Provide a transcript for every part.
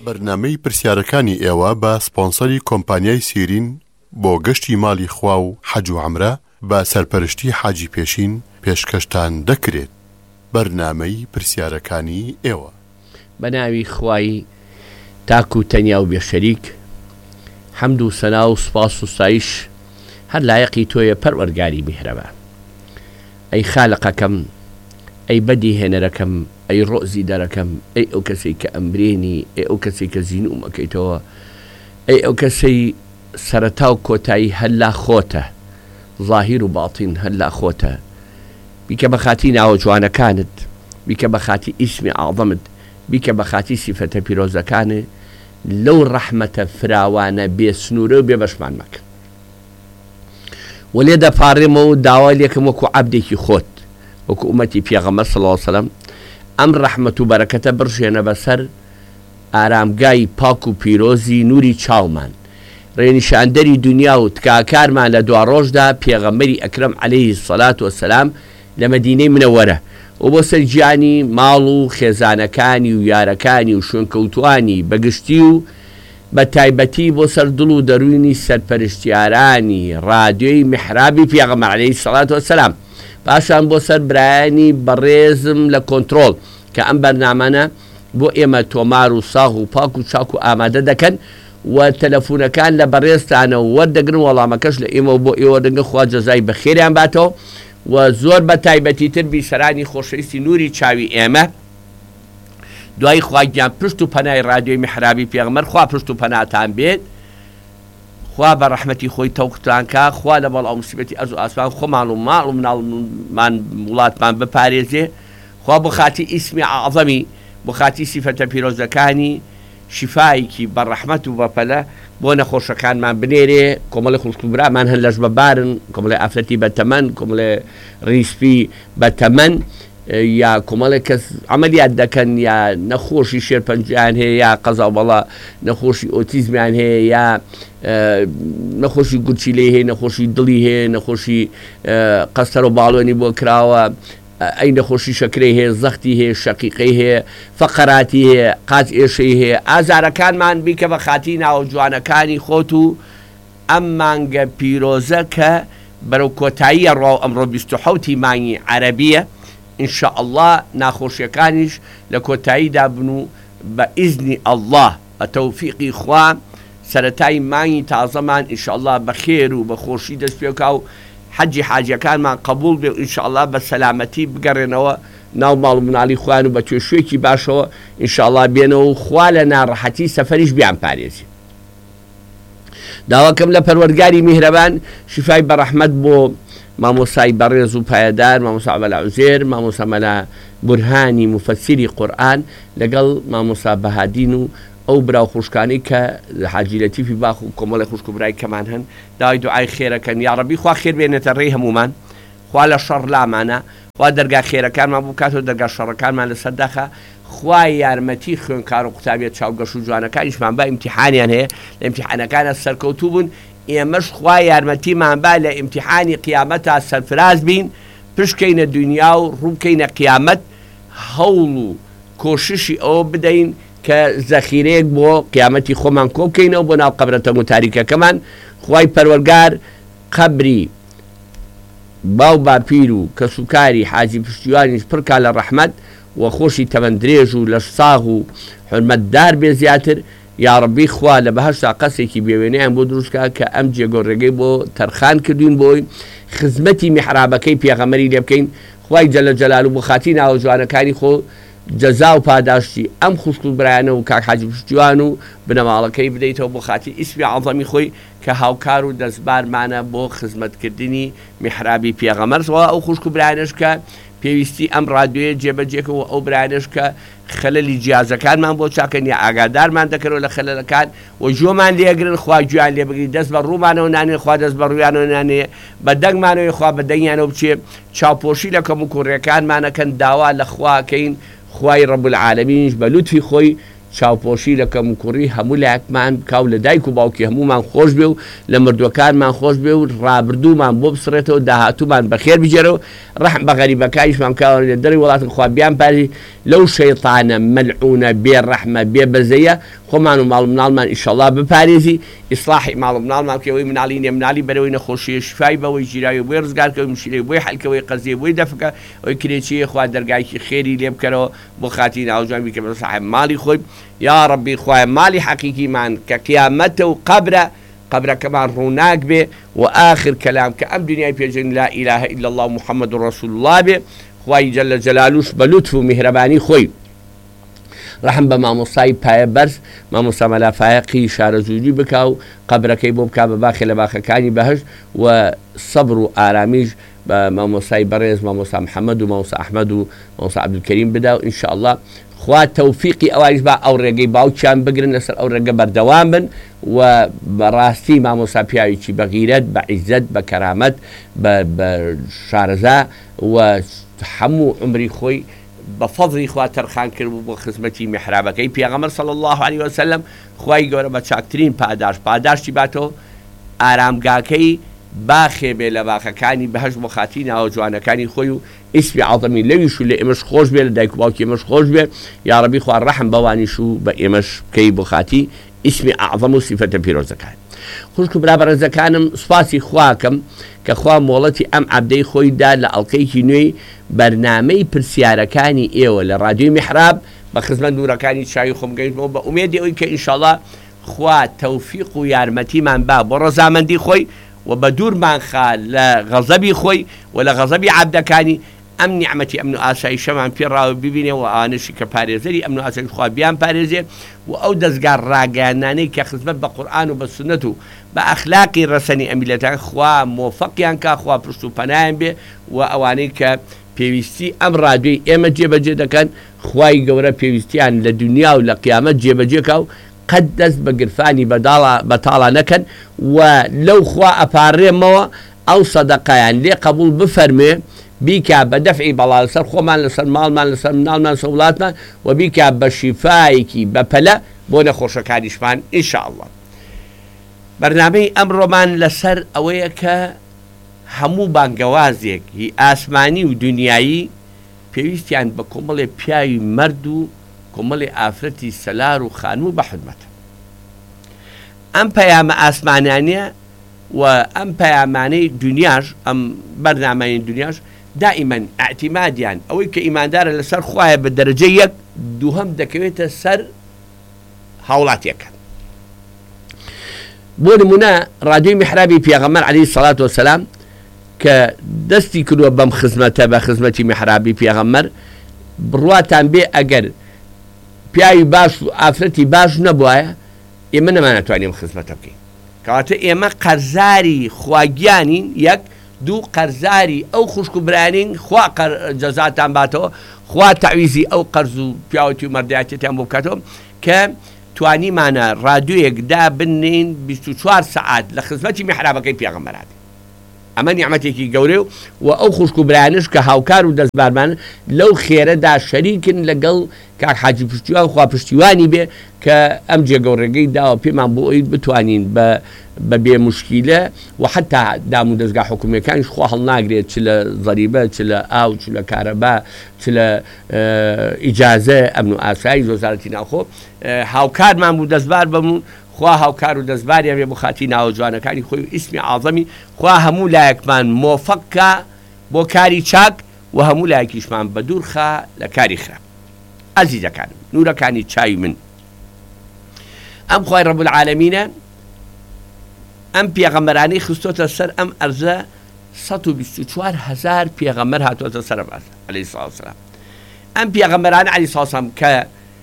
بەرنامەی پرسیارەکانی ئێوە بە سپۆنسەری کۆمپانیای سیرین بۆ گەشتی ماڵی خوا و حەج و عومرە بە سەرپەرشتی حاجی پێشین پێشکەشتان دەکرێت. بەرنامەی پرسیارەکانی ئێوە بە ناوی خوای تاک و تەنیا و بێشەریک، حەمد و سەنا و سوپاس و ستایش هەر لایەقی تۆیە پەروەردگاری میهرەبان. ئەی خالقەکەم، ئەی بەدی هێنەرەکەم، ئەی ڕۆزی دەرەکەم، ئەی ئەو کەسەی کە ئەمرێنی، ئەی ئەو کەسەی کە زیینوم ئەکەیتەوە، ئەی ئەو کەسەی سەرەتا و کۆتایی هەللا خۆتە، ظاهیر و باڵتین هەللا خۆتە. بیکە بە خاتی ناوە جوانەکانت، بیکە بە خاتی ئیسمی ئاعظەمت، بیکە بە خاتی سیفەتە پیرۆزەکانت، لەو ڕەحمەتە فراوانە بێ سنوورە و بێ بەشمان مەکە. وەلێ دەپاڕێمەوە و داوا لێکم وەکو عەبدێکی خۆت، وەکو ئومەتی پێغەمبەر صلی الله علیه وسلم، ئەم ڕەحمەت و بەرەکەتە بڕژێنە بەسەر ئارامگای پاک و پیرۆزی نوری چاومان، ڕێنیشاندەری دنیا و تکاکارمان لە دوا ڕۆژدا پێغەمبەری ئەکرەم عەلەیهی سەلات وەسەلام لە مەدینەی منەوەرە و بۆ سەر گیانی ماڵ و خێزانەکانی و یارەکانی و شوێنکەوتوانی بەگشتی و بە تایبەتی بۆ سەر دڵ و دەروونی سەرپەرشتیارانی ڕادیۆی میحرابی پێغەمبەر عەلەیهی سەلات وەسەلام، پاشان بۆ سەر برایانی بەڕێزم لە کۆنتڕۆڵ کە ئەم بەرنامانە بۆ ئێمە تۆمار و ساغ و پاک و چاک و ئامادە دەکەن و تەلەفۆنەکان لە بەڕێزتانە وەردەگرن، وەڵامەکەش لە ئێمە بۆ ئێوە دەنگە خوا جەزای بەخێریان باتەوە و زۆر بە تایبەتی تر بیسەرانی خۆشەویستی نوری چاوی ئێمە دوای خوا گیان پشت و پەنای ڕادیۆی میحرابی پێغەمبەر، خوا پشت و پەناتان بێت، خوا بە ڕەحمەتی خۆی تەوقتان کا، خوا لە بەڵاو موسیبەتی ئەرز و ئاسمان خۆمان و ماڵ و مناڵمان وڵاتمان بپارێزێ، خوا بۆ خاتی ئیسمی ئاعظەمی، بۆ خاتی سیفەتە پیرۆزەکانی شیفایەکی بە ڕەحمەت و بەپەلە بۆ نەخۆشەکانمان بنێرێ. کۆمەڵی خوشک و برامان هەن لەش بەبارن، کۆمەڵی ئافرەتی بەتەمەن، کۆمەڵی ڕیسپی بەتەمەن، یا کۆمەڵێک کەس عەمەلیات دەکەن، یا نەخۆشی شێرپەنجیان هەیە، یا قەزا و بەڵا نەخۆشی ئۆتیزمیان هەیە، یا نەخۆشی گورچی لێ هەیە، نەخۆشی دڵی هەیە، نەخۆشی قەستەر و باڵۆنی بۆ کراوە، ئەی نەخۆشی شەکرەی هەیە، زەختی هەیە، شەقیقەی هەیە، فەقەراتی هەیە، قاچ ئێشەی هەیە، ئازارەکانمان بیکە بە خاتی ناوە جوانەکانی خۆت و ئەم مانگە پیرۆزە کە بەرەو کۆتاییە ڕۆ ئەمڕۆ 27 مانگی عەرەبیە، ئینشاء الله ناخۆشیەکانیش لە کۆتاییدا بن و بە ئیزنی ئەڵڵاه بە تەوفیقی خوا سەرەتای مانگی تازەمان ئینشاء الله بە خێر و بە خۆشی دەست پێ بکا و حەجی حاجەکانمان قبول بێ و ئینشاء الله بە سەلامەتی بگەڕێنەوە ناو ماڵ و مناڵی خوان و بە توێشوێکی باشەوە ئینشاء الله بێنەوە و خوا لە ناڕەحەتی سەفەریش بیان پارێزی. داواکەم لە پەروەردگاری میهرەبان شیفای بەڕەحمەت بۆ مامۆسای بەڕێز و پایەدار، مامۆسا عەبەلا عوزێر، مامۆسا مەلا بورهانی مفەسیری قورئان، لەگەڵ مامۆسا بەهادین و ئەو براو خوشکانی کە حاجی لەتیفی باخ و کۆمەڵی خوشک و برای کەمان هەن، داوای دوعای خێرەکەن. یا ڕەبی خوا خێر بێنێتە ڕێی هەمومان، خوا لە شەڕ لامانە، خوا دەرگا خێرەکانمان بکاتەوە، دەرگا شەڕەکانمان لەسەر داخە، خوا یارمەتی خوێنکار و قوتابیەت چاوگەش و جوانەکانیشمان با ئیمتیحانیان هەیە، لە ئیمتیحانەکانە سەرکەوتوو بوون، ئێمەش خوا یارمەتیمان با لە ئیمتیحانی قیامەتە سەرفراز بین، پشکەینە دنیا و ڕووبکەینە قیامەت، هەوڵ و کۆششی ئەوە بدەین کە زەخیرەیەک بۆ قیامەتی خۆمان کۆ بکەینەوە بۆ ناو قەبرەتەنگ و تاریکەکەمان. خوای پەروەردگار قەبری باو باپیر و کەسوکاری حاجی پشتیوانیش پڕکا لە ڕەحمەت و خۆشی تەمەندرێژ و لە ساغ و حورمەتدار بێ زیاتر. یا ڕەبی خوا لە بەهەشتا قەسێکی بێوێنەیان بۆ دروستکە کە ئەم جێگۆڕێگەی بۆ تەرخان کردوین بۆی خزمەتی میحرابەکەی پێغەمبەری لێ بکەین. خوای جەلە جەلالو بۆ خاتی ناوە جوانەکانی خۆ جەزا و پاداشتی ئەم خوشک و برایانە و کاک حاجی پشتیوان و بنەماڵەکەی بدەیتەوە بۆ خاتی ئیسمی عەظەمی خۆی کە هاوکار و دەستبارمانە بۆ خزمەتکردنی میحرابی پێغەمبەرەوە. ئەو خوشک و برایانەش کە پێویستی ئەم ڕادیۆیە جێبەجێکەوە، ئەو برایانەش کە خەلەلی جیازەکانمان بۆ چاکەن یا ئاگادارمان دەکەنەوە لە خەلەلەکان و ژۆمان لێگرن، خوا گویان لێ بگری، دەست بە ڕوومانەوە نانێ، خوا دەست بە ڕوویانەوە نانێ، بە دەنگمانەوەی خوا بە دەنگیانەوە بچێ، چاوپۆشی لە کەم و کوڕیەکانمانەکەن، داوا لە خواکەین خوای ڕەب العالەمینش بە لوتفی خۆی چاوپۆشی لە کەم و کوڕی هەموو لایەکمان کاو لە دایک و باوکی هەمومان خۆش بێ و لە مردوەکانمان خۆش بێ و ڕابردوومان بۆ بسڕێتەوە داهاتوومان بەخێر بجێرەوە ڕەحم بە غەریبەکانیشمان کاوە لە دەری وڵاتن خوا بیان پاری لەو شەیطانە مەلعونە بێ ڕەحمە بێ بەزەیە خۆمان و ماڵ مناڵمان ئیشەڵڵا بپارێزی ئیسلاحی ماڵ مناڵمان کەوەی مناڵی نێ مناڵی بەرەوەی نەخۆشیە شفای بەوەی ژیراوی بۆی ڕزگارکەوەی مشکلەی بۆی حەلکەوەی قەزیە بۆی دەفکە ئەوەی کرێچیە خوا دەرگایکی خێری لێ بکەرەوە بۆ خاتی ناوجوان بیکە بە صاحب ماڵی خۆی یا ڕەبی خوایە ماڵی حەقیقیمان کە قیامەتە و قبرەکەمان ڕووناک بێ و آخر کەلام کە ئەم دنیای پێژن لا ئیلاهە ئیلا الله محەممەد ڕەسوول الله بێ خوای جەلە جەلالوش بە لوتف و میهرەبانی خۆی ڕەحم بە مامۆستای پایە بەرز مامۆستا مەلافایەقی شارەزوودی بکا و قبرەکەی بۆ بکا بە باخێ لە باخەکانی بەهشت و سەبر و ئارامیش بە مامۆستای بەڕێز مامۆستا محەممەد و مامۆستا ئەحمەد و مامۆستا عەبدولکەریم بدا و ئینشاءالله خوا تەوفیقی ئەوانیش با ئەو ڕێگەی باوکیان بگرن لەسەر ئەو ڕێگە بەردەوام بن و بەڕاستی مامۆستا پیاوێکی بە غیرەت بە عیزەت بە کەرامەت بە شارەزا و هەموو عمری خۆی بە فەضلی خوا تەرخان کرد بۆ خزمەتی میحرابەکەی پێغەمبەر صلی الله علیه وسلم خوای گەورە بە چاکترین پاداشتی باتەوە ئارامگاکەی باخێ بێ لە باخەکانی بەهشت بۆ خاتی ناوجوانەکانی خۆی و ئیسمی عەظەمی لەویش و لە ئێمەش خۆش بێ لە دایک و باوکی ئێمەش خۆش بێ یا ڕەبی خوا ڕەحم بەوانیش و بە ئێمەش بکەی بۆ خاتی ئیسمی ئەعظەم و سیفەتە پیرۆزەکان خوشک و برابەرەزەکانم سوپاسی خواکەم کە خوا مۆڵەتی ئەم عەبدەی خۆیدا لە ئەڵقەیەکی نوێی بەرنامەی پرسیارەکانی ئێوە لە ڕادیۆی میحراب بە خزمەت نورەکانی چاوی خۆم گەیشتمەوە بە ئومێدی ئەوەی کە ئینشاءڵڵا خوا تەوفیق و یارمەتیمان با بۆ ڕەزامەندی خۆی و بە دوورمان خا لە غەزەبی خۆی و لە غەزەبی عەبدەکانی ئەم نیعمەتی ئەمن و ئاسایشەمان پێڕاوە ببینێ و ئەوانشی کە پارێزەری ئەمن و ئاسایش خوا بیان پارێزێ و ئەو دەستگار ڕاگەیاندانەی کە خزمەت بە قورئان و بە سونەت و بە ئەخلاقی ڕەسەنی ئەمیلەتان خوا مۆفەقیان کا خوا پشت و پەنایان بێ و ئەوانەی کە پێویستی ئەم ڕادیۆی ئێمە جێبەجێ دەکەن خوای گەورە پێویستیان لە دنیا و لە قیامەت جێبەجێکا و قەت دەست بە گرفانی بەتاڵا نەکەن و لەو خوا ئەپارڕێمەوە ئەو سەدەقەیان لێ قبول بفەرمێ بیکە بە دەفعی بەڵا لەسەر خۆمان لەسەر ماڵمان لەسەر مناڵمان سەوڵاتمان و بیکە بە شیفایەکی بەپەلە بۆ نەخۆشەکانیشمان ئینشاءالله. بەرنامەی ئەمڕۆمان لەسەر ئەوەیە کە هەموو بانگەوازێک هی ئاسمانی و دنیایی پێویستیان بە کۆمەڵێ پیاوی مەرد و کۆمەڵێ ئافرەتی سەلار و خانوو بە خدمەتە. ئەم پەیامە ئاسمانیانە و ئەم پەیامانەی دنیاش ئەم بەرنامەی دنیاش دائیمەن ئاعتیمادیان ئەوەی کە ئیماندارە لەسەر خوایە بە دەرەجە یەک دووهەم دەکەوێتە سەر هاوڵاتیەکان. بۆ نمونە ڕادیۆی میحرابی پێغەمبەر عەلەیهی سەڵات وەسەلام کە دەستی کردووە بەم خزمەتە بە خزمەتی میحرابی پێغەمبەر بڕواتان بێ ئەگەر پیاوی باش و ئافرەتی باش نەبوایە ئێمە نەمانەتوانین خزمەتە بکەین. کەواتە ئێمە قەرزاری خواگیانین یەک دوو قەرزاری ئەو خوشک و برانین خوا جەزاتان باتەوە خوا تەعویزی ئەو قەرز و پیاوەتی و مەردایەتیان بۆ بکاتەوە کە توانیمانە ڕادیۆیەکدا بنین 24 سەعات لە خزمەتی میحرابەکەی پێغەمبەرات. ئەمە نیعمەتێکی گەورەیە و ئەو خوشک و برانش کە هاوکار و دەستبارمان لەو خێرەدا شەریکن لەگەڵ کاک حاجی پشتیوان خوا پشتیوانی بێ کە ئەم جێگەوڕێگەی داوە پێمان بۆ ئەوی بتوانین بە بێ مشکیلە و حتا دام و دەستگا حکوومیەکانیش خوا هەڵناگرێت چ لە زەریبە چ لە ئاو چ لە کارەبا چ لە ئیجازە ئەمن و ئاسایی وەزارەتی ناوخۆ هاوکارمان بوو دەستبار بمون خوا هاوکار و دەستباریان بێ بۆ خاتی ناوجوانەکانی خۆی و ئیسمی عەظەمی خوا هەموو لایەکمان مۆفەقکە بۆ کاری چاک و هەموو لایەکیشمان بە دوورخە لە کاری خراپ. ئەزیزەکانم نورەکانی چاوی من ئەم خوای ڕەب العالەمینە ئەم پێغەمبەرانەی خستۆتە سەر ئەم ئەرزە 124,000 پێغەمبەر هاتوۆتە سەر ئەم ئەرزە عەلەیهی سەڵات وسەلام. ئەم پێغەمبەرانە عەلەیهی سەڵات وسەلام کە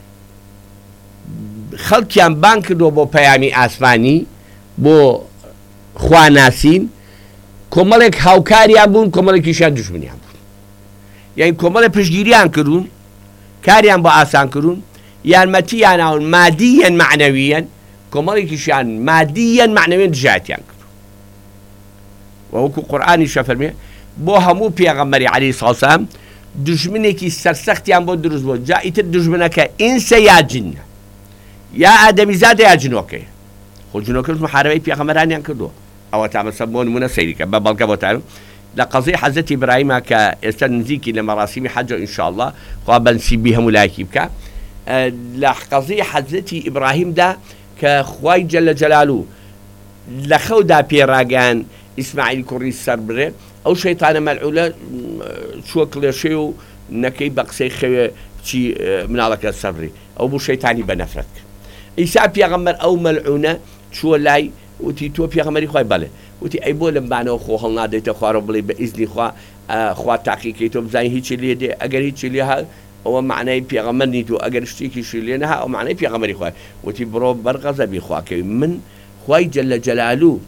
خەڵکیان بان کردووە بۆ پەیامی ئاسمانی بۆ خواناسین کۆمەڵێک هاوکاریان بوون کۆمەڵێکیشیان دوژمنیان بوون یعنی کۆمەڵێک پشتگیریان کردوون کاریان بۆ ئاسان کردوون یارمەتیان ناون مادیەن معنەویەن کۆمەڵێکیشیان مادیەن معنەویەن دژایەتیان کردوون وەکو قورئانی شەفەرمێ بۆ هەموو پێغەمبەری عەلەیهی سەڵات وسەلام دژمنێکی سەرسەختیان بۆ دروست بوو جا ئیتر دژمنەکە ئینسە یا جنە یا ئادەمیزادە یا جنۆکەی خۆ جنۆکەش محارەبەی پێغەمبەرانیان کردووە ئەوە تامەسە بۆ نمونە سەیریکە بە بەڵگە بۆتان لە قەزەی حەزەتی ئیبراهیمە کە ئێستا نزیکی لە مەراسیمی حەجە ئینشاءالله خوا بەنسیبی هەموو لایەکی بکە لە قەزەی حەزەتی ئیبراهیمدا کە خوای جەلە جەلالوو لە خەودا پێڕاگەیان ئیسماعیل کوڕی سەر برێ ئەو شەیتانە مەلعونە چووە کڵێشێ و نەکەی بە قسەی خەوێ چی مناڵەکە سەبری ئەو بوو شەیتانی بە نەفرەت ئیسا پێغەمبەر ئەو مەلعونە چووە لای وتی تۆ پێغەمبەری خوای بەڵێ وتی ئەی بۆ لەم بانەوە خۆ هەڵ نادەیتە خوارەوە بڵێ بە ئیزنی خوا تاقیکەی تۆ بزانین هیچی لێ دێ ئەگەر هیچی لێ هات ئەوە معنای پێغەمبەر نیت و ئەگەر شتێکیشی لێ نەها ئەو معنای پێغەمبەری خوای وتی بڕۆ بەرغەزەبی خواکەوی من خوای جەلە جەلالوو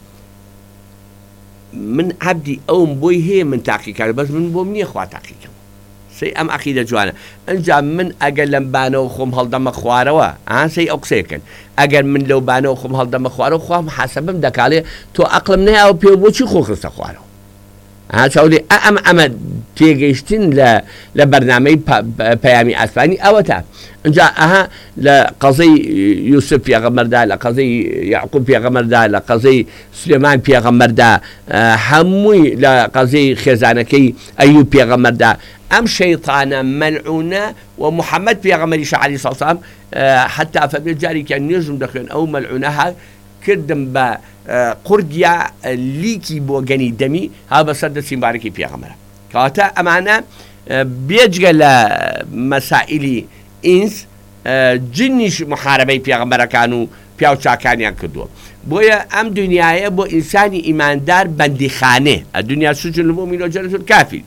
من عەبدی ئەوم بۆی هەیە من تاقیکار بەس من بۆم نییە خوا تاقیکەم سەی ئەم عەقیدە جوانە ئەنجا من ئەگەر لەم بانەوە خۆم هەڵدەمە خوارەوە ئاسەی ئەو قسەیەکەن ئەگەر من لەو بانەوە خۆم هەڵدەمە خوارەوە خوا محاسەبەم دەکاڵێ تۆ عەقڵم نەیاوە پێ بۆچی خۆ خستە خوارەوە چاولی ئەمە تێگەیشتن لە بەرنامەی پەیامی ئاسمانی ئەوە تا ئەنجا ئەها لە قەزەی یوسف پێغەمبەردا لە قەزەی یعقوب پێغەمبەردا لە قەزەی سولێمان پێغەمبەردا هەمووی لە قەزەی خێزانەکەی ئەیوب پێغەمبەردا ئەم شەیطانە مەلعونە و محەممەد پێغەمبەریش عەلەیهی سەلام حتا فەرمێ جارێکیان نوێژم دەخوێن ئەو مەلعونەها کردم بە قورگیا لیکی بۆ گەنی دەمی ها بەسەر دەستی مبارەکی پێغەمبەرە کەواتە ئەمانە بێجگە لە مەسائیلی ئینس جنیش محارەبەی پێغەمبەرەکان و پیا و چاکانیان کردووە بۆیە ئەم دنیاە بۆ ئینسانی ئیماندار بەندیخانێ ئەدنیا سجن المؤمن وجنة الكافر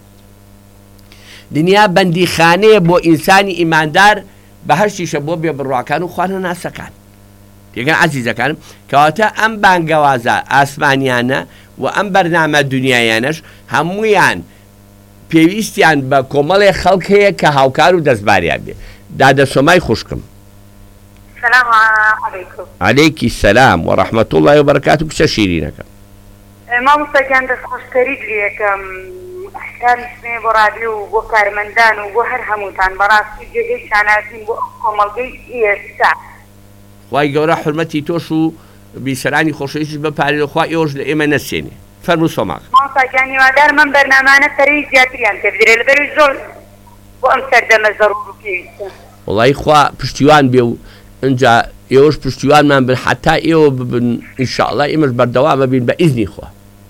دنیا بەندیخانەیە بۆ ئینسانی ئیماندار بەهەشتیشە بۆ بێبڕواکان و خوانە ناسەکان پێگەن عەزیزەکانم کەواتە ئەم بانگەوازە ئاسمانیانە و ئەم بەرنامە دنیایانەش هەموویان پێویستیان بە کۆمەڵێ خەڵک هەیە کە هاوکار و دەستباریان بێ دادەسۆمای خوشکم السلام عليكم. عليكي السلام ورحمة الله وبركاته كسا شيرينك ما مستجان دست خوشتريد ليكم أحكام اسمي برادي وبكار مندان وبهر هموتان براسي جهي شاناتين بأخكم الجي إيستا خواهي قورا حرمتي توشو بسراني خوشيش بپاري خواهي يوش لإيما نسيني فرمو سوماك ما مستجاني وادار من برنامانا تريد زيادريان تبدري لبري الزول وأمسر دم الضرورو كيستا والله خواه پشتیوان بیو انجا ئێوەش پشتیوانمان بن حتا ئێوە ببن ئینشاءالله ئێمەش بەردەوامە بین بە ئیزنی خوا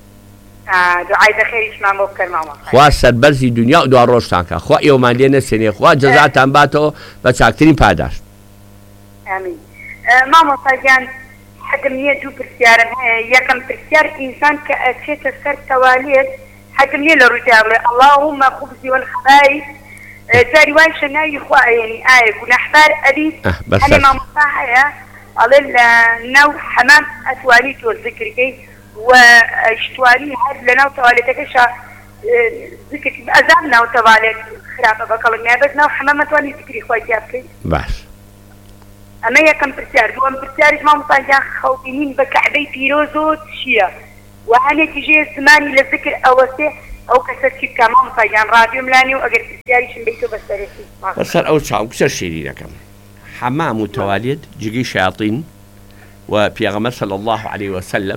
دوعای بەخێریشمان بۆ بکەن ماما خوا سەربەرزی دنیا و دوا ڕۆژتان کە خوا ئێوەمان لێ نەسێنێ خوا جەزاتان باتەوە بە چاکترین پاداش ئامین مامۆستا گیان حەدم نییە دوو پرسیارم هەیە یەکەم پرسیار ئینسان کە ئەچێتە سەر تەوالیێت حەدم نییە لە ڕووی بڵێ اللهم خبزی والخبائث جاري وان شناي خوا يعني ونحبار أبيت أنا ما مصاحية أقول نو حمام أتوالي تو الذكر كي واشتوالي هاد لنا وتواليتك شا ذكر أزامنا وتواليت خرافة بقول بس نو حمام أتوالي ذكري خوا جابكي بس أما يا كم برسيار دوام برسيار ما مصاحية خوفينين بكعبي فيروزو تشيا وأنا تجي زماني للذكر أوسع أو كسرتي كمان فجأة راديو ملاني وأجر تجاري شنبيتو بسرتي. بسر أو شام كسر شيري لكم. حمام متوالد جيجي شياطين وبيغمر صلى الله عليه وسلم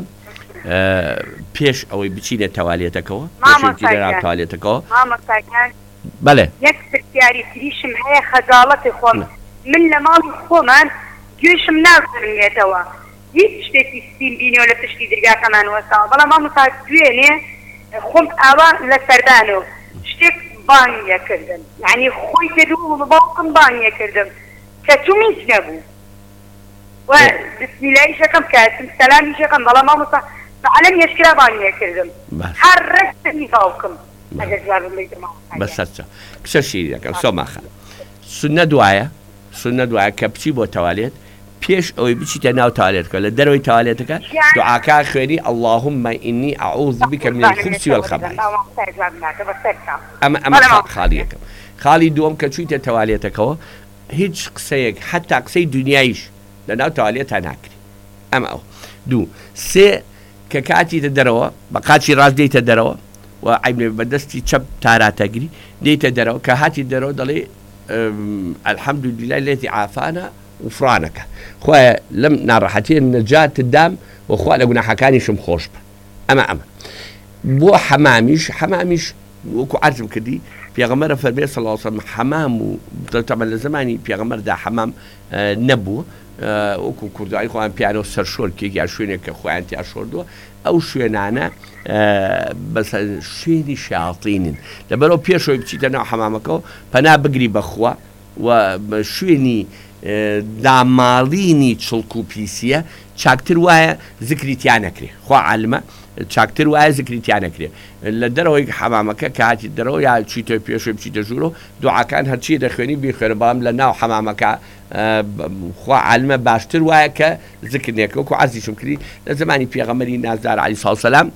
بيش أو بتشينا تواليتكوا. ماما ساكن. ماما ساكن. بله. يكسر تجاري تريش معي خجالة خوم من لمال خومن جيش مناظر ميتوا. يشتي ستين بيني ولا تشتي درجة كمان وسام. بلا ماما ساكن خم أوا لسردانو شتك بانيا كردم يعني خوي تدو بباقم بانيا كردم كتومي سنبو وبسم الله شكم كاتم سلامي شكم والله ما مصح فعلم يشكرا بانيا كردم حركتني فوقكم هذا جواب اللي جماعة بس هسه كسر شيء لكم سو ما خل سنة دعاء كبسي بو تواليت پیش اوی بچی تناو تواليت کلا دروی تواليتك دعاء خوینی اللهم إني أعوذ بك من الخبث والخبائث أما خالي دوم كشويت تواليتك هو هیچ قسەیەک حتا قسەی دنیایش لەناو توالێتان ناکری ئەمە ئەو دوو سێ کە کاتی دەرەوە بە قاچی ڕاست دێتە دەرەوە و عیبێ بەدەستی چەپ تاراتەگری دێتە دەرەوە کە هاتی دەرەوە دەڵێ الحەمدولله الذي عافانا وفرانەکە خۆیان لەم ناڕەحەتیە نەجات دام وەخوا لە گوناحەکانیشم خۆش بە ئەمە بۆ حەمامیش وەکو عەرزم کردی پێغەمبەر فەرمێ صلی الله علیه وسلم حەمام و تەمەن لە زمانی پێغەمبەردا حەمام نەبوو وەکو کوردایی خۆیان پیانەوە سەرشۆرکێک یا شوێنێک کە خۆیان تیا شۆردووە ئەو شوێنانە بەس شوێنی شیاطینن لەبەرەوە پێشەوەی بچیتە ناو حەمامەکەەوە پەنا بگری بەخوا و شوێنی داماڵینی چڵک و پیسیە چاکتر وایە زکریتیان نەکرێ خوا عالمە چاکتر وایە زکریتیان نەکرێ لە دەرەوەی حەمامەکە کاتی دەرەوە یا چیتە پێشوی بچیتە ژوورۆ دوعاکان هەرچی دەخوێنی بیخوێنە بام لە ناو حەمامەکە خوا عالمە باشتر وایە کە زکرنێکە وەکو عەرزیشم کردی لە زمانی پێغەمبەری نازدار عەلەیهی سەلام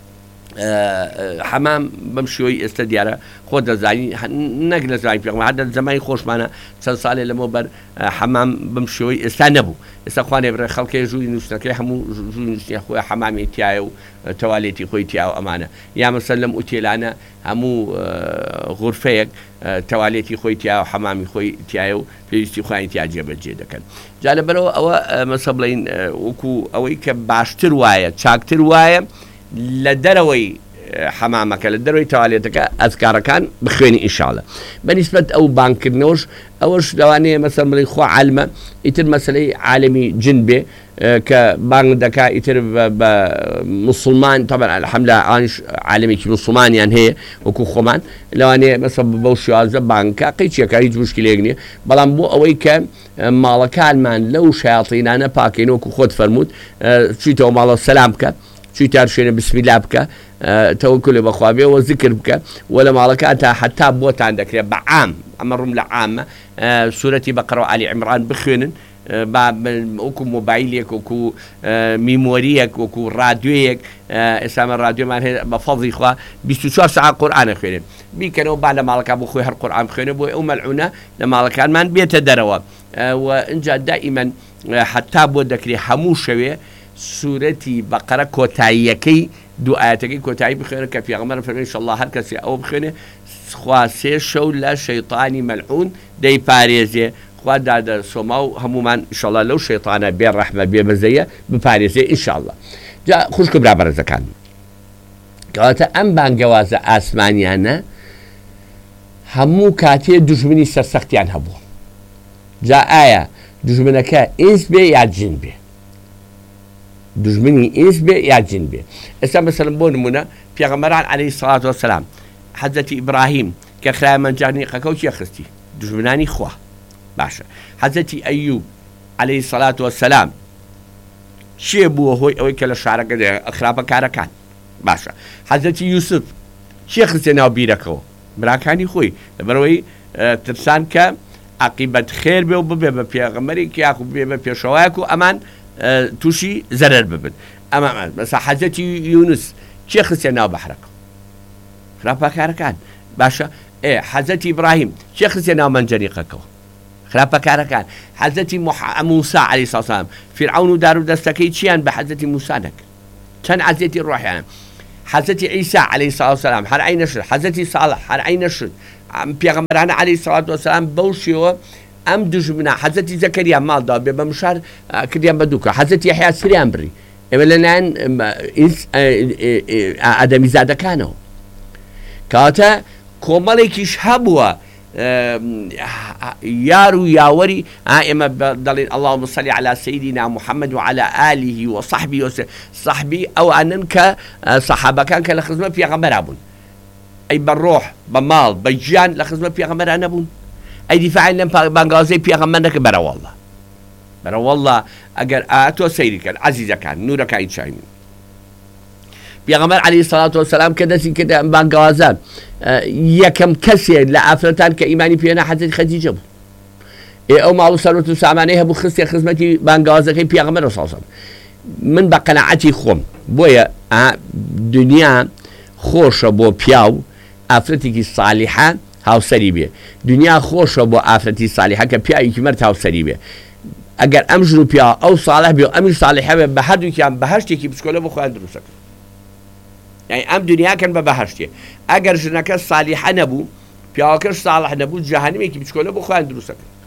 حەمام بەم شێوەی ئێستا دیارە خۆ دەزانی نەک لە زمانی پێغەمبەر هەر لە زمانی خۆشمانە چەند ساڵێ لەمەوە بەر حەمام بەم شێوەی ئێستا نەبوو ئێستا خوانێ بڕێ خەڵکەی ژووری نووسنەکەی هەموو ژووری نووسنی خۆی حەمامی تایە و تەوالێتی خۆی تیا و ئەمانە یا مەسەن لەم ئوتێلانە هەموو غورفەیەک تەوالێتی خۆی تیا و حەمامی خۆی تایە و پێویستی خۆیان تیا جێبەجێ دەکەن جا لەبەرەوە ئەوە مەسە بڵین وەکو ئەوەی کە باشتر وایە چاکتر وایە لە دەرەوەی حەمامەکە لە دەروی تەوالێتەکە ئەذکارەکان بخوێنی ئینشاڵە بەنسبەت ئەو بانکردنەوەش ئەوەش لەوانەیە مەسەڵ بڵێ خوا عالمە ئیتر مەسەلەی عالمی جن بێ کە بانگ دەکا ئیتر بە موسڵمان طبعا الحەمدلله ئانیش عالمێکی موسڵمانیان هەیە وەکو خۆمان لەوانەیە مەسەڵ بەو شێوازە بانکە قەیچیەکە هیچ مشکلێک نییە بەڵام بۆ ئەوەی کە ماڵەکانمان لەو شایاطینانە پاکەین وەکو خۆت فەرمووت چیتەوە ماڵە سەلام بکە چیتار شوێنە بسمیلا بکە تەوەکل بەخوا بێەوە زیکر بکە وە لە ماڵەکان تا حتا بۆتان دەکرێت بە عام ئەمە ڕوم لە عامە سورەتی بەقەرە و ئالی عیمران بخوێنن وەکو مۆبایلێک وەکو میمۆریەک وەکو ڕادیۆیەک ئێسامە ڕادیۆمان هەیە بە فەضلی خوا 24 ساعت قورئانە خوێنن بیکەنەوە با لە ماڵەکە بۆ خۆی هەر قورئان بخوێنە بۆ ئەو مەلعونە لە ماڵەکانمان بێتە دەرەوە و ئینجا دائیمەن حتا بۆ دەکرێت هەموو شەوێ سورەتی بەقەرە کۆتاییەکەی دوو ئاەتەکەی کۆتایی بخوێنە کە پێغەمبەر فەرمێ ئینشەڵڵا هەر کەسێ ئەوە بخوێنێ خوا سێ شەو لە شەیطانی مەلعون دەیپارێزێ خوا دادەسۆما و هەمومان ئینشەڵڵا لەو شەیطانە بێڕەحمە بێبەزەیە بپارێزێ ئینشەڵڵا جا خوشک برا بەڕێزەکان کەواتە ئەم بانگەوازە ئاسمانیانە هەموو کاتێ دوژمنی سەرسەختیان هەبوو جا ئایا دوژمنەکە ئینس بێ یا جن بێ دژمنی ئینس بێ یا جن بێ ئێستا مەسەڵەن بۆ نمونە پێغەمبەران عەلەیهی سەڵات وەسەلام حەزەتی ئیبراهیم کە خرایە مەنجانیقەکە و چیە خستی دژمنانی خوا باشە حەزەتی ئەیوب عەلەیهی سەڵات وەسەلام چێ بووە هۆی ئەوەی کە لە شارەکە خراپەکارەکان باشە حەزەتی یوسف چێ خستێ ناو بیرەکەەوە براکانی خۆی لەبەرەوەی ترسان کە عەقیبەت خێر بێ و ببێ بە پێغەمبەرێکی یاخو بێ بە پێشەوایەک و ئەمان تووشی زەرەر ببن ئەمە مەسا حەزەتی یونس چێ خستێ ناو بەحرەکە خراپەکارەکان باشە حەزەتی ئیبراهیم چێ خستێ ناو مەنجەنیقەکەەوە خراپەکارەکان حەزەتی موسا عەلەیهی سەلام فیرعەون و دار و دەستەکەی چیان بە حەزەتی موسا نەکرد چەند عەزیەتی ڕۆحیانە حەزەتی عیسا عەلەیهی سەلام هەر ئەی نەشرد حەزەتی ساڵح هەر ئەی نەشرد پێغەمبەرانە عەلەیهی سەڵات وەسەلام بەو شێوە ئەم دژمنە حەزەتی زەکەریا ماڵدا بێ بە مشار کردیان بە دووکە حەزەتی یەحیا سریان بڕی ئێمە لەلایەن ئادەمیزادەکانەوە کەواتە کۆمەڵێکیش هەبووە یار و یاوەری ئێمە دەڵێن اللهم صل على سيدنا محمد وعلى آله وصحبه صحبی ئەوانن کە سەحابەکان کە لە خزمەت پێغەمبەرا بوون ئەی بە ڕۆح بە ماڵ بە گیان لە خزمەت پێغەمبەرا نەبوون ئەی دیفاعی لەم بانگازەی پێغەمبەر نەکە بەرەوەڵڵا ئەگەر ئاتۆ سەیریکەن عەزیزەکان نورەکانی چاوین پێغەمبەر عەلەیهی سەڵات وەسەلام کە دەستی کردە ئەم بانگەوازان یەکەم کەسێک لە ئافرەتان کە ئیمانی پێێنا حەزەتی خەدیجە بوو ئەو ماڵ و سەرۆت و سامانەی هەبوو خستێ خزمەتی بانگەوازەکەی پێغەمبەر سەڵسەڵام من بە قەناعەتی خۆم بۆیە دنیا خۆشە بۆ پیاو ئافرەتێکی سالیحە هاوسەری بێ دنیا خۆشە بۆ ئافرەتی سالیحە کە پیاوێکی مەرد هاوسەری بێ ئەگەر ئەم ژن و پیا ئەو ساڵح بێ و ئەمی سالیحە بێ بە هەردووکیان بەهەشتێکی بچکۆلە بۆ خۆیان دروستەکە یعنی ئەم دنیاکەن بە بەهەشتێ ئەگەر ژنەکە سالیحە نەبوو پیاوەکەش ساڵح نەبوو جەهەنەمێکی بچکۆلە بۆ خۆیان دروستەکە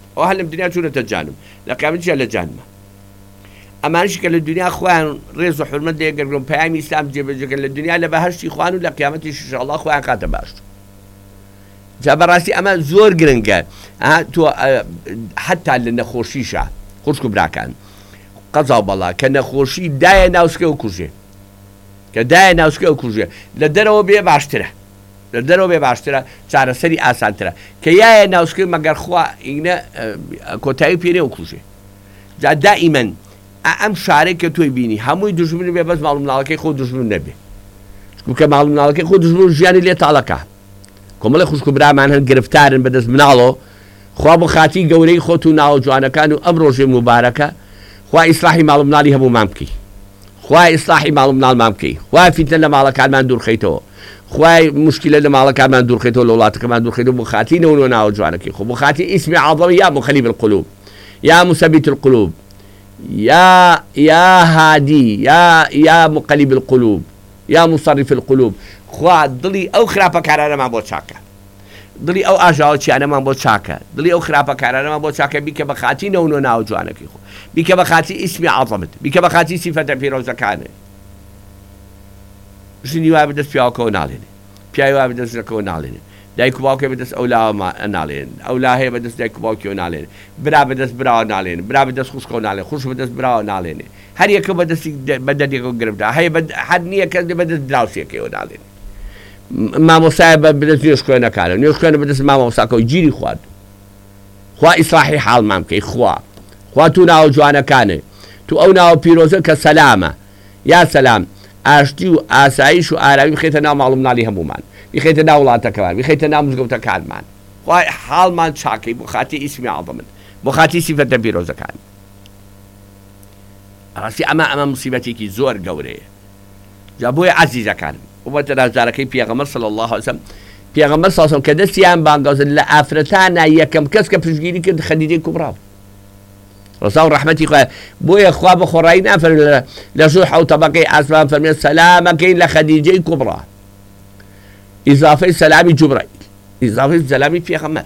ئەو هەر لەم دنیا چوونەتە جانم لە قیامەتیشە لە جانمە ئەمانش کە لە دنیا خۆیان ڕێز و حورمەت لێگەڕن پەیامی ئیسلام جێبەجێکەن لە دنیا لە بەهەشتی خوان و لە قیامەتیش ئینشاءالله خۆیان کاتە باش جا بەڕاستی ئەمە زۆر گرنگە تۆ حتا لە نەخۆشیشە خوشک و براکان قەزا بەڵا کە نەخۆشی دایە ناوسکە و کوژێ کە دایە ناوسکە و کوژێ لە دەرەوە بێ باشترە لە دەرەوە بێ باشترە چارەسەری ئاسانترە کە یایە ناوسکە مەگەر خوا ئینە کۆتایی پێنێ و کوژێ جا دائیمەن ئەم شارێک کە تۆی بینی هەمووی دوژمن بێ بەس ماڵ و مناڵەکەی خۆ دوژمن نەبێ کە ماڵ و مناڵەکەی خۆ دوژمن ژیانی لێ تاڵەکە کۆمەڵی خوشک و برامان هەن گرفتارن بەدەست مناڵەوە خوا بۆ خاتی گەورەی خۆت و ناوە جوانەکان و ئەم ڕۆژێ مبارەکە خوا ئیسلاحی ماڵ و مناڵی هەموومان بکەی خوا ئیسلاحی ماڵ و مناڵمان بکەی خوا فیتنە لە ماڵەکانمان دوورخەیتەوە خوای مشکلە لە ماڵەکانمان دوورخەیتەوە لە وڵاتەکەمان دوورخەیتەوە بۆ خاتی نەوە ناوە جوانەکەی خۆ بۆ خاتی ئیسمی عەظەمی یا مخەلیب القلوب یا مثبت القلوب يا هادي يا مقلب القلوب يا مصرف القلوب خوا دڵی ئەو خراپەکارانەمان بۆ چاکە دڵی ئەو ئاژاوەچیانەمان بۆ چاکە دڵی ئەو خراپەکارانەمان بۆ چاکە بیکە بە خاتی نەوە ناوە جوانەکەی خۆ بیکە بە خاتی ئیسمی عەظەمت بیکە بە خاتی سیفەتە پیرۆزەکانە ژنی وای بەدەست پیاوەکەەوە ناڵێنێ پیاوی وای بەدەست ژنەکەەوە ناڵێنێ دایک و باوکێ بەدەست ئەولا ناڵێن ئەولا هەیە بەدەست دایک و باوکیەوە ناڵێن برا بەدەست براوە ناڵێن برا بەدەست خوشکەوە ناڵێن خوش بەدەست براوە ناڵێنێ هەر یەکە بەدەستی بەدەستێکەوە گرفتا هەیە هەر نییە کەس بەدەست دراوسێکەوە ناڵێن مامۆسایە بەدەست نوێژخوێنەکانە نوێژخوێنە بەدەست مامۆساکەەوە گیری خوارد خوا ئیسلاحی حاڵمان بکەی خوا تو ناوە جوانەکانە تو ئەو ناوە پیرۆزە کە سەلامە یا سەلام ئاشتی و ئاسایش و ئاراوی بخێتە ناو ماڵ و مناڵی هەموومان بخێتە ناو وڵاتەکەمان بخێتە ناو مزگەوتەکانمان خوای حاڵمان چاکەی بۆ خاتی ئیسمی عەظەمت بۆ خاتی سیفەتە پیرۆزەکان ڕاستی ئەمە موسیبەتێکی زۆر گەورەیە جا بۆیە عەزیزەکانم وبەتە رازدارەکەی پێغەمبەر صلی الله علیه وسلم پێغەمبەر صلی الله علیه وسلم کە دەستیان بانگەوزن لە ئافرەتانە یەکەم کەس کە پشتگیری کرد خەدیجەی کوبرا ڕزا و ڕەحمەتی خوای بۆیە خوا بە خۆڕایی نافەرمێ لە ژوور حەوت طەبەقەی ئاسمان فەرمێ سەلامەکەی لە خەدیجەی کوبرا ئیزافەی سەلامی جوبرەیل ئیزافەی سەلامی پێغەمبەر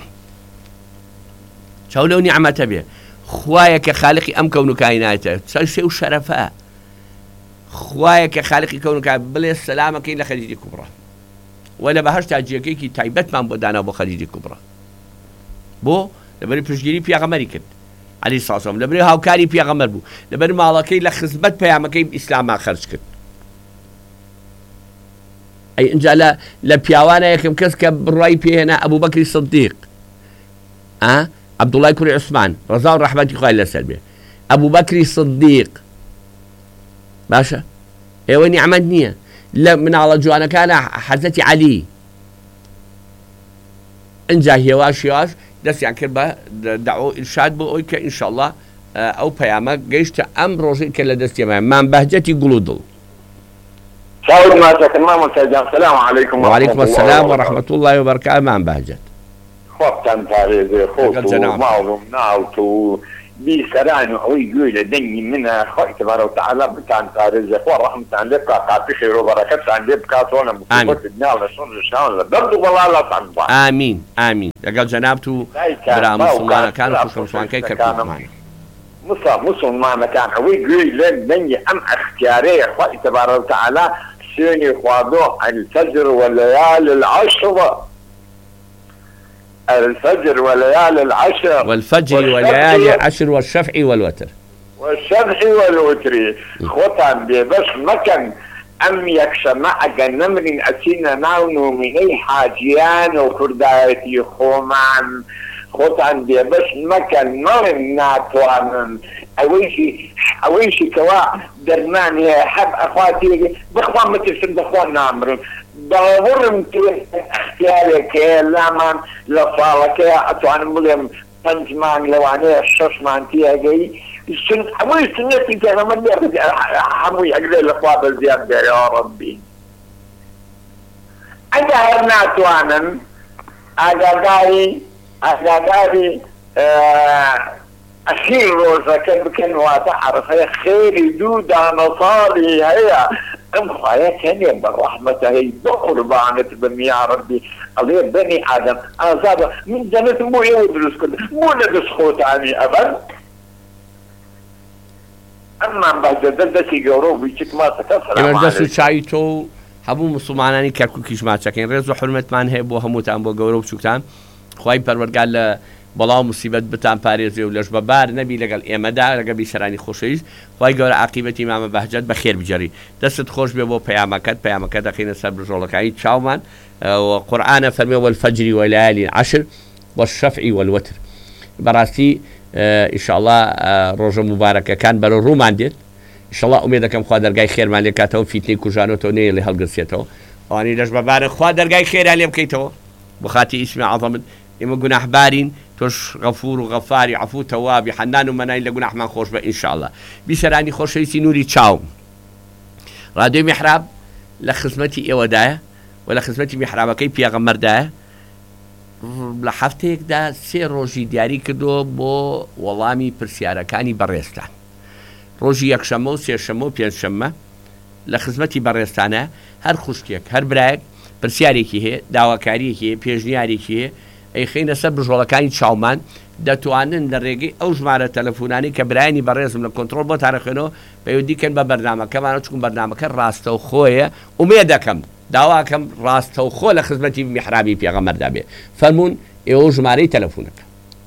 چاو لەو نیعمەتە بێ خوایە کە خالقی ئەم کەون و کایناتە چەند شێ و شەرەفە خوایە کە خالقی کەون و کاینات بڵێ سەلامەکەی لە خەدیجەی کوبرا وە لە بەهەشتا جێگەیەکی تایبەتمان بۆ دانا بۆ خەدیجەی کوبرا بۆ لەبەری پشتگیری پێغەمبەری کرد عەلەیهی سڵاتو وسەلام لەبەری هاوکاری پێغەمبەر بوو لەبەر ماڵەکەی لە خزمەت پەیامەکەی ئیسلاما خەرج کرد ئەی ئینجا لە پیاوانە یەکەم کەس کە بڕوای پێهێنا ئەبوو بەکری سدیق عەبدوڵای کوڕی عوسمان ڕەزا و ڕەحمەتی خوای لەسەر بێ ئەبوو بەکری سدیق باشە ئێوە نیعمەت نییە لە مناڵە جوانەکانە حەزەتی عەلی ئینجا هێواش دەستیان کرد بە دەعوە ئیرشاد بۆ ئەوەی کە ئینشاءالله ئەو پەیامە گەیشتە ئەم ڕۆژەی کە لە دەستیەمە مامبەهجەتی گوڵ و دڵ السلام عليكم وعليكم السلام ورحمة الله وبركاته مامبەهجەت خۆتان پارێزێ خۆت و ماڵ و ناوت و بیسەران و ئەوەی گوێ لە دەنگی منە خۆی تبارەک و تەعالا بتان پارێزێ خوا ڕەحمتان لێ بکات قاپی خێر و بەرەکەتتان لێ بکاتەوە لە مصیبەت دنیا لە شەڕ لە شاون لە دەرد و بەڵالاتان بات ئامین ئامین لەگەڵ جەنابت و برا موسڵمانەکان و خوشەویستەکانی کەرکووکمان مسلمانەکان ئەوەی گوێی لێ دەنگی ئەم ئەختیارەیە خۆی تبارەک و تەعالا سوێنی خواردۆ الفجر والليالي العشر الفجر وليالي العشر والفجر وليالي عشر والشفع والوتر خوتان بيبس مكان أم يكشمع جنمر أسينا ناونو مني حاجيان وكردايتي خومان خوتان بيبس مكان مرن ناتوانن أويشي كوا درمان حب أخواتي بخوان متفسد بخوان نامرن داورم اختيارك لامان لفالك أتوان بلهم پنجمان لوانه ششمان تيجي أوي سنتي كنا من يرد حموي أجل لفواب الزيادة يا ربي أنا هرنا توانن أجداري أخير روزة كان واتعرف هي خير دودة نصاري هي ام خايتني بالرحمة هي بقربانة بني يا ربي الله بني آدم آزاد من جنة مو يودرس كل مو لبس خوتاني أبدا أما بعد دسي جورو بيشك ما تكسر ئێمە دەست و چاوی تۆ و هەموو مسلمانانی کەرکک ماچەکەین ڕێز و حرمەتمان هەیە بۆ هەمووتان بۆ گەورە و بچووکتان خوای پەروەردگار لە بەڵاو مصیبەت بتان پارێزێ و لەش بەبار نەبی لەگەڵ ئێمەدا لەگە بیسەرانی خۆشەویست خوای گەورە عاقیبەتی مامە بەهجەت بەخێر بجەری دەستت خۆش بێ بۆ پەیامەکە دەخینە سەر بژۆڵەکانی چاومان قورئانە فەرمێ والفەجر وليال عشر والشفع والوتر بەڕاستی ئینشاءالله ڕۆژە مبارەکەکان بەرەو ڕوومان دێت ئینشاءالله ئومێد دەکەم خوا دەرگای خێرمان لێ کاتەوە فیتنەی کوژانەوە نەیە لێ هەڵگرسێتەوە ئەوانەی لەش بەبارە خوا دەرگای خێرا لێ بکەیتەوە بۆ خاتی ئیسمی عەظەمت ئێمە گوناحبارین تۆش غەفور و غەفاری عەفو تەوابی حەنان و مەنای لە گوناحمان خۆش بە ئینشاءالله بیسەرانی خۆشەویستی نوری چاوم ڕادیۆی میحراب لە خزمەتی ئێوەدایە و لە خزمەتی میحرابەکەی پێغەمبەردایە لە هەفتەیەکدا 3 ڕۆژی دیاری کردووە بۆ وەڵامی پرسیارەکانی بەڕێستان ڕۆژی یەکشەمە و سێشەمە و پێنجشەممە لە خزمەتی بەڕێستانە هەر خوشکێک هەر برایەک پرسیارێکی هەیە داواکاریەکی هەیە پێشنیارێکی هەیە ئەیخینە سەر بژۆڵەکانی چاومان دەتوانن لە ڕێگەی ئەو ژمارە تەلەفۆنانی کە برایانی بەڕێزم لە کۆنتڕۆڵ بۆ تارەخێنەوە پەیوەندیکەن بە بەرنامەکەمانە چون بەرنامەکە ڕاستە و خۆیە ومێ دەکەم داواکەم ڕاستە و خۆ لە خزمەتی میحرابی پێغەمبەردا بێ فەرمونون ئێوە ژمارەی تەلەفۆنەکە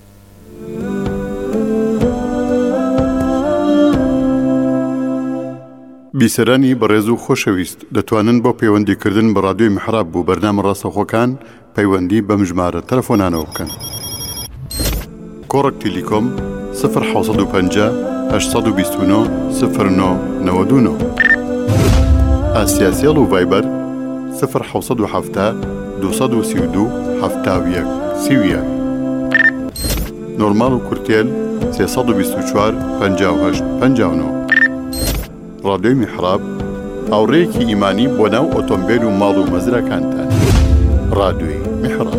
بیسەرانی بەڕێز و خۆشەویست دەتوانن بۆ پەیوەندیکردن بە ڕادیۆی میحراب بوو بەرنامە ڕاستەوخۆکان پەیوەندی بەم ژمارە تەلەفۆنانەوە بکەن کۆڕک تیلیکۆم 1950 829 0999 ئاسیاسیەڵ و ڤایبەر 1970 232 71 30 نۆرمال و کورتێل 324 58 59 ڕادیۆی میحراب هاوڕێیەکی ئیمانی بۆ ناو ئۆتۆمبیل و ماڵ و مەزرەکانتان ڕادیۆی میحراب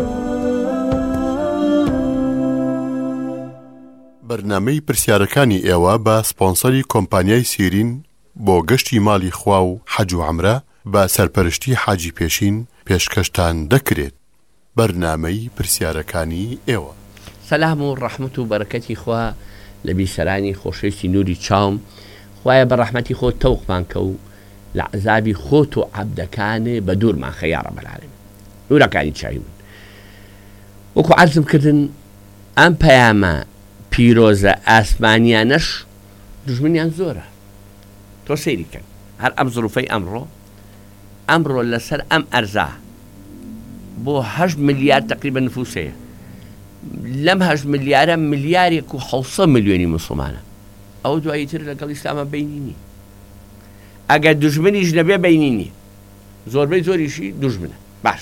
بەرنامەی پرسیارەکانی ئێوە بە سپۆنسەری کۆمپانیای سیرین بۆ گەشتی ماڵی خوا و حەج و عەمرە بە سەرپەرشتی حاجی پێشین پێشکەشتان دەکرێت بەرنامەی پرسیارەکانی ئێوە سەلام و ڕەحمەت و بەرەکەتی خوا لە بیسەرانی خۆشەویستی نوری چاوم خوایە بە ڕەحمەتی خۆت تەوقمان کە و لە عەزابی خۆت و عەبدەکانێ بە دوورمان خە یا ڕەب العالەمین نورەکانی چاوی من وەکو عەرزم کردن ئەم پەیامە پیرۆزە ئاسمانیانەش دژمنیان زۆرە تۆ سەیریکەن هەر ئەم زروفەی ئەمڕۆ لەسەر ئەم ئەرزا بۆ 8 ملیار تقریبا نفوسەیە لەم 8 ملیارە ملیارێک و 600 ملیۆنی مسلمانە ئەو دوایی تر لەگەڵ ئیسلامە بینینی ئەگەر دژمنیش نەبێ بینینی زۆربەی زۆریشی دژمنە باش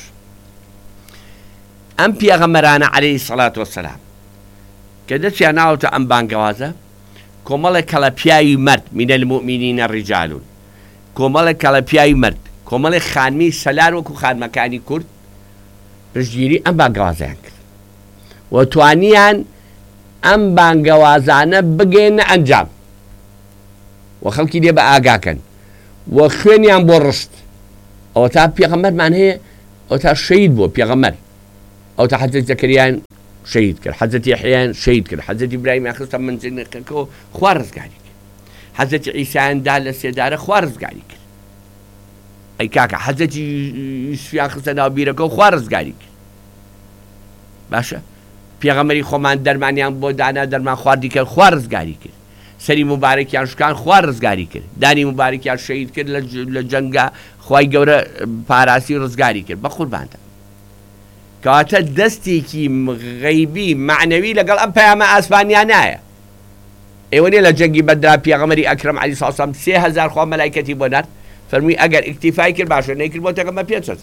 ئەم پیاغەمبەرانە عەلەیهی سەڵات وەسەلام کە دەچیان ناوەتە ئەم بانگەوازە کۆمەڵێک کەڵە پیاوی مرد منە المؤمنینە ڕیجالون کۆمەڵێک کەڵە پیاوی مرد کۆمەڵێک خانمی سەلار وەکو خانمەکانی کورد پشتگیری ئەم بانگەوازیان کرد و توانیان ئەم بانگەوازانە بگەێنە ئەنجام و خەڵکی لێ بە ئاگاکەن و خوێنیان بۆ ڕشت ئەوە تا پێغەمبەرمان هەیە ئەو تا شەید بووە پێغەمبەر ئەو تا حەزەتی زەکەریان شەید کرد حەزەتی یەحیایان شەید کرد حەزەتی ئیبراهیم خستە منجلەکەکەوە خوا ڕزگاری کرد حەزەتی عیسایاندا لە سێدارە خوا ڕزگاری کرد ئەی کاکە حەزەتی یوسفیان خستە ناو بیرەکەەوە خوا ڕزگاری کرد باشە پێغەمبەری خۆمان دەرمانیان بۆ دانا دەرمان خواردی کرد خوا ڕزگاری کرد سەری مبارەکیان شکان خوا ڕزگاری کرد دانی مبارەکیان شەید کرد لە جەنگا خوای گەورە پاراسی ڕزگاری کرد بە قوربانتە کەواتە دەستێکی غەیبی معنەوی لەگەڵ ئەم پەیامە ئاسمانیان نایە ئێوە نیە لە جەنگی بەدرا پێغەمبەری ئەکرەم عەلەیهی سەڵات وسەلام 3000 خوا مەلایکەتی بۆ نارد فەرمووی ئەگەر ئیکتیفای کرد باشە نەیکرد بۆ تەکەمە 500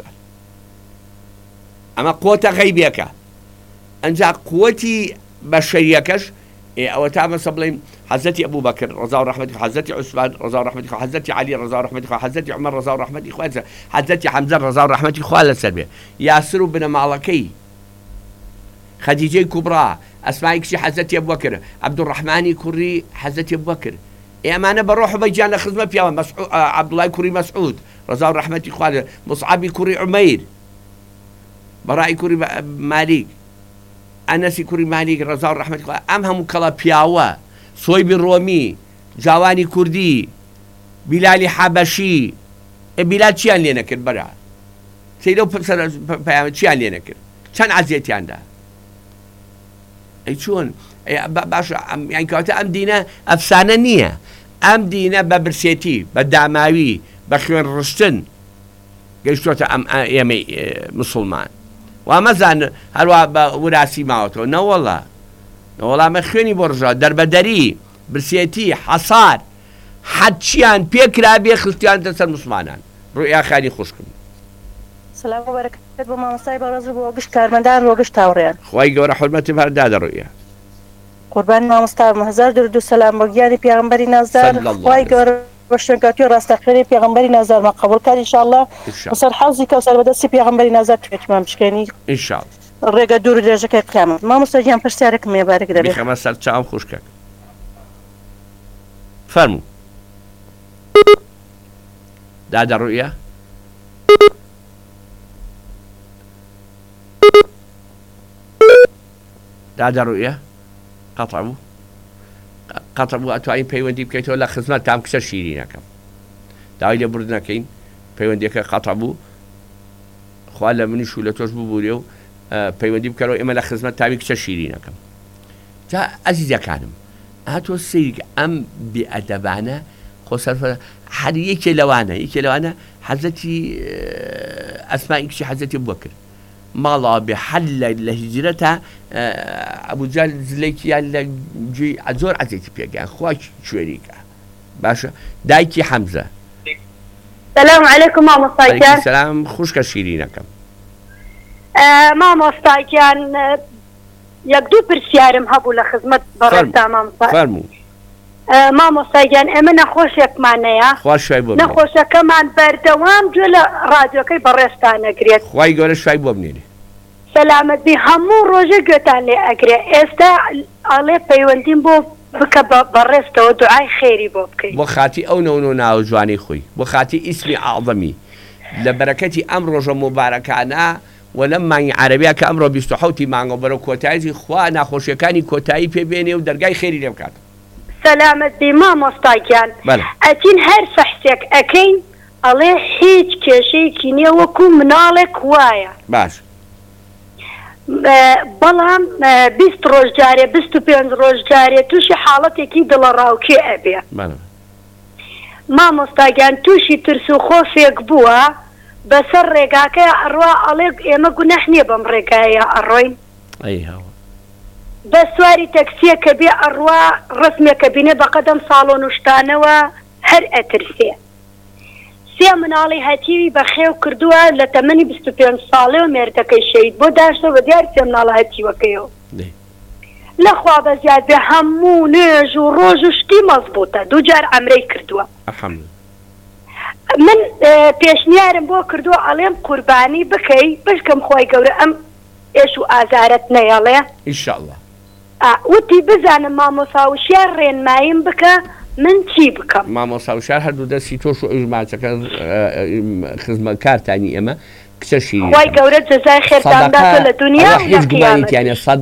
ئەمە قوتە غەیبیەکە ئەنجا قوتی بەشەریەکەش ئەوە تا مەسە بڵێم حەزەتی ئەبوو بەکر ڕەزا و ڕەحمەتی خوا حەزەتی عوسمان ڕەزا و ڕەحمەتی خوا حەزەتی عەلی ڕەزا و ڕەحمەتی خوا حەزەتی عومەر ڕەزا و ڕەحمەتی خوا حەزەتی حەمزە ڕەزا و ڕەحمەتی خوا لەسەر بێ یاسر و بنەماڵەکەی خەدیجەی کوبرا ئەسمای کچی حەزەتی ئەبوبەکر عەبدوڕەحمانی کوڕی حەزەتی ئەبوبەکر ئێمانە بە ڕۆح و بەجیان لە خزمەت پیاوە عەبدوڵای کوڕی مەسعود ڕزا و ڕەحمەتی خوا مصعبی کوڕی عومەیر بەڕای کوڕی مالیک ئەنەسی کوڕی مالیک ڕزا و ڕەحمەتی خوا ئەم هەموو کەڵە پیاوە سۆیبی ڕۆمی جاوانی کوردی بیلالی حەبەشی بیلال چیان لێ نەکرد بەرا سەیرە پەیامە چیان لێ نەکرد چەند عەزیەتیاندا ئەی چۆن باش یان کەواتە ئەم دینە ئەفسانە نییە ئەم دینە بە برسێتی بە داماوی بە خوێن ڕشتن گەیشتۆتە ئەم ئێمەی موسڵمان وا مەزان هەروە بە وراسی ماوەتەوە نەوەڵا نەوەڵامە خوێنی بۆ ڕژا دەربەدەری برسێتی حەسار حەچیان پێکرا بێ خستیان دەسەر موسڵمانان ڕوئیا خانی خوشکم سلام و بەرەکەت بۆ مامۆستای بەڕێز بۆ گشت کارمەندان بۆ گشت تاوڕێیان خوای گەورە حورمەتم هەردادە ڕوئیا قوربانی مامۆستا هەزار درود و سەلام بۆ گیانی پێغەمبەری نازدار خوای گەورە بە شوێنکەوتی و ڕاستەقینەی پێغەمبەری نازدارمان قبوڵ کات ئینشاءالله بەسەر حەوزی کەوسەر بەدەستی پێغەمبەری نازدار توێتمان بشکێنی ئینشاءالله ڕێگە دوور و درێژەکەی قیامەت مامۆستا گیان پرسیارێکم مێبارێک دەبێت بخەمە سەر چاوم خوشکەک فەرموو دادە ڕوئیا دادە ڕوئیا قەتع بوو ئەتوانین پەیوەندی بکەیتەوە لە خزمەت تام کچە شیرینەکەم داوای لێ بردنەکەین پەیوەندیەکە قەتع بوو خوا لە منیش و لە تۆش ببوورێ و پەیوەندی بکەرەوە ئێمە لە خزمەت تامی کچە شیرینەکەم جا ئەزیزەکانم هاتۆ سەیری ئەم بێئەدەبانە خۆسەرفە هەر یەکێ لەوانە حەزەتی ئەسمائی کچی حەزەتی بووە کرد ماڵەوە بێ حەل لە هیجرەتە ئەبوجال زلێکیان لە گوێی زۆر عەزێتی پێگەیان خوا کوێریکە باشە دایکی حەمزە سلام علیکم مامۆستاگیان سلام خوشکە شیرینەکەم مامۆستاگیان یەک دوو پرسیارم هەبوو لە خزمەت بەڕێزتا مامۆستا فەرموو مامۆستاگیان ئێمە نەخۆشێکمانەیە خوا شوای بۆ نەخۆشەکەمان بەردەوام گوێ لە ڕادیۆکەی بەڕێزتان ئەگرێت خوای گەورە شوای بۆ بنێنێ سەلامەتی هەموو ڕۆژە گوێتان لێ ئەگرێ ئێستا ئەڵێ پەیوەندیم بۆ بکە بەڕێستەوە دوعای خێری بۆ بکەیت بۆ خاتی ئەو نەونۆ ناو جوانی خۆی بۆ خاتی ئیسمی ئاعظەمی لە بەرەکەتی ئەم ڕۆژە مبارەکانە و لەم مانگی عەرەبیە کە ئەمڕۆ 27 مانگە بەرەو کۆتاییی خوا ناخۆشیەکانی کۆتایی پێبێنێ و دەرگای خێری لێ بکات سەلامەتی مامۆستاگیان ئەتین هەر سەحسێک ئەەکەین ئەڵێ هیچ کێشەیەکی نییە وەکو مناڵێک وایە باش بەڵام 20 ڕۆژ جارێ 25 ڕۆژ جارێ تووشی حاڵەتێکی دڵە ڕاوکێ ئەبێ مامۆستاگیان تووشی ترس و خۆفێک بووە بەسەر ڕێگاکە ئەڕوا ئەڵێ ئێمە گونەح نییە بەم ڕێگایە ئەڕۆین بە سواری تەکسیە کە بێ ئەڕوا ڕسمێکە بینێ بە قەدەم ساڵۆن وشتانەوە هەر ئەترسێ سێ مناڵی هەتیوی بە خێو کردووە لە تەمەنی 25 ساڵێ و مێردەکەی شەید بۆ داشتە بە دیار سێ مناڵە هەتیوەکەیەوە لەخوا بە زیاد بێ هەموو نوێژ و ڕۆژ و شتی مەزبوطە دوو جار ئەمرەی کردووە من پێشنیارم بۆ کردووە ئەڵێم قوربانی بکەی بشکەم خۆی گەورە ئەم ئێش و ئازارەت نەیەڵێ ئینشاءالله وتی بزانم مامۆساوشیار ڕێنماییم بکە من چی بکەم مامۆساوشار هەردوو دەستی تۆش و ئژماچەکە خزمەتکارتانی ئێمە کچە شیرین خۆی گەورە جەزای خێرتانداتە لە دنیا هیچ گومانیتیانە